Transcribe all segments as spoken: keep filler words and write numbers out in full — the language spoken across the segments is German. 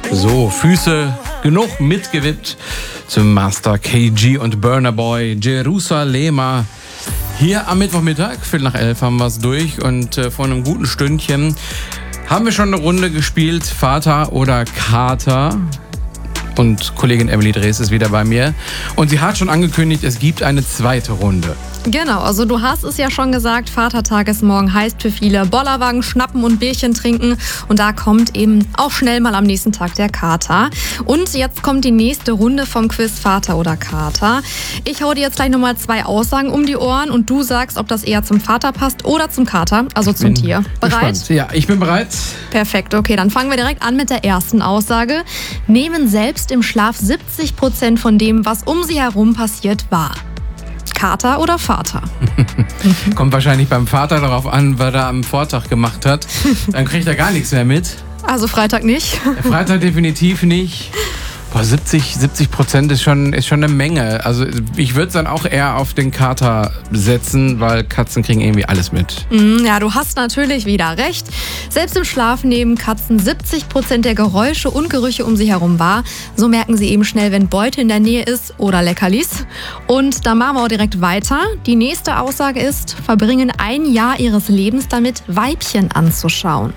So, Füße genug mitgewippt zum Master K G und Burna Boy Jerusalema. Hier am Mittwochmittag, Viertel nach elf, haben wir es durch und äh, vor einem guten Stündchen haben wir schon eine Runde gespielt, Vater oder Kater. Und Kollegin Emily Drees ist wieder bei mir. Und sie hat schon angekündigt, es gibt eine zweite Runde. Genau, also du hast es ja schon gesagt, Vatertag ist morgen, heißt für viele Bollerwagen schnappen und Bierchen trinken. Und da kommt eben auch schnell mal am nächsten Tag der Kater. Und jetzt kommt die nächste Runde vom Quiz Vater oder Kater. Ich hau dir jetzt gleich nochmal zwei Aussagen um die Ohren und du sagst, ob das eher zum Vater passt oder zum Kater, also zum Tier. Bereit? Gespannt. Ja, ich bin bereit. Perfekt, okay, dann fangen wir direkt an mit der ersten Aussage. Nehmen selbst im Schlaf siebzig Prozent von dem, was um sie herum passiert, wahr. Kater oder Vater? Kommt wahrscheinlich beim Vater darauf an, was er am Vortag gemacht hat. Dann kriegt er gar nichts mehr mit. Also Freitag nicht? Freitag definitiv nicht. Boah, siebzig Prozent ist schon, ist schon eine Menge. Also ich würde es dann auch eher auf den Kater setzen, weil Katzen kriegen irgendwie alles mit. Mm, ja, du hast natürlich wieder recht. Selbst im Schlaf nehmen Katzen siebzig Prozent der Geräusche und Gerüche um sie herum wahr. So merken sie eben schnell, wenn Beute in der Nähe ist oder Leckerlis. Und da machen wir auch direkt weiter. Die nächste Aussage ist, verbringen ein Jahr ihres Lebens damit, Weibchen anzuschauen.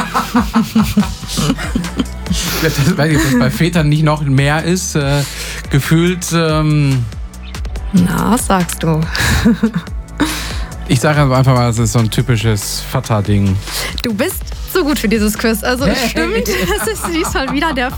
Das, weil das bei Vätern nicht noch mehr ist, äh, gefühlt. Ähm, Na, was sagst du? Ich sage einfach mal, das ist so ein typisches Vater-Ding. Du bist so gut für dieses Quiz. Also es stimmt, es ist diesmal wieder der